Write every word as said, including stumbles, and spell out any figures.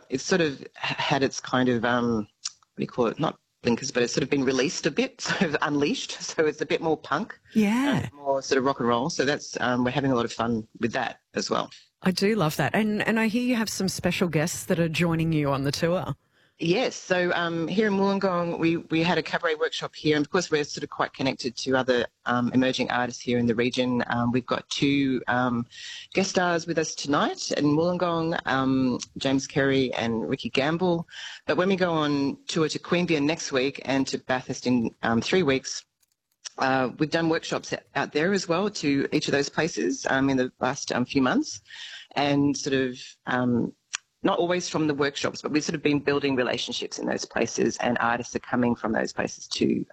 it's sort of had its kind of, um, what do you call it, not blinkers, but it's sort of been released a bit, sort of unleashed. So it's a bit more punk, Yeah. um, more sort of rock and roll. So that's um, we're having a lot of fun with that as well. I do love that. And and I hear you have some special guests that are joining you on the tour. Yes, so um, here in Wollongong, we, we had a cabaret workshop here, and because we're sort of quite connected to other um, emerging artists here in the region, um, we've got two um, guest stars with us tonight in Wollongong, um, James Kerry and Ricky Gamble. But when we go on tour to Queanbeyan next week and to Bathurst in um, three weeks, uh, we've done workshops out there as well to each of those places um, in the last um, few months, and sort of um, not always from the workshops, but we've sort of been building relationships in those places, and artists are coming from those places to